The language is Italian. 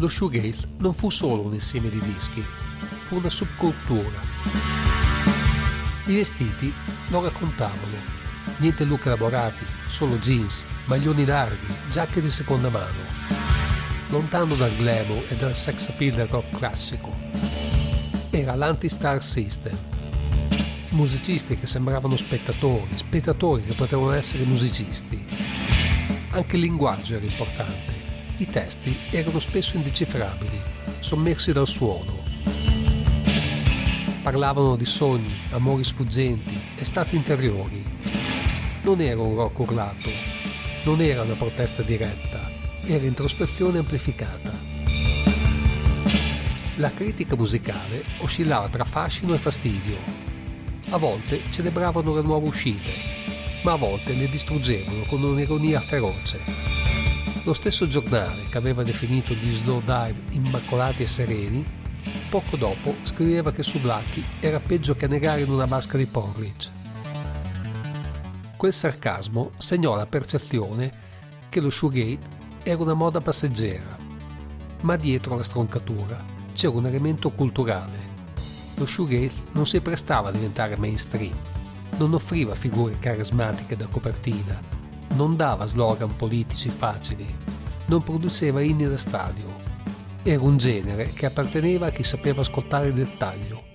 Lo shoegaze non fu solo un insieme di dischi, fu una subcultura. I vestiti lo raccontavano, niente look elaborati, solo jeans, maglioni larghi, giacche di seconda mano. Lontano dal glamour e dal sex appeal del rock classico. Era l'anti-star system. Musicisti che sembravano spettatori che potevano essere musicisti. Anche il linguaggio era importante. I testi erano spesso indecifrabili, sommersi dal suono. Parlavano di sogni, amori sfuggenti e stati interiori. Non era un rock urlato, non era una protesta diretta, era introspezione amplificata. La critica musicale oscillava tra fascino e fastidio. A volte celebravano le nuove uscite, ma a volte le distruggevano con un'ironia feroce. Lo stesso giornale che aveva definito gli Slowdive immacolati e sereni, poco dopo scriveva che su Blackie era peggio che annegare in una vasca di porridge. Quel sarcasmo segnò la percezione che lo shoegaze era una moda passeggera, ma dietro la stroncatura c'era un elemento culturale. Lo shoegaze non si prestava a diventare mainstream, non offriva figure carismatiche da copertina, non dava slogan politici facili, non produceva inni da stadio. Era un genere che apparteneva a chi sapeva ascoltare il dettaglio,